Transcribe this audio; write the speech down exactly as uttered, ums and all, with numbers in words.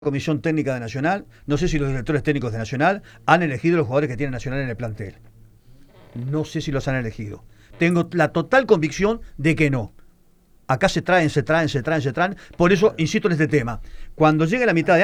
Comisión técnica de Nacional, no sé si los directores técnicos de Nacional han elegido los jugadores que tiene Nacional en el plantel. No sé si los han elegido. Tengo la total convicción de que no. Acá se traen, se traen, se traen, se traen. Por eso insisto en este tema. Cuando llegue la mitad de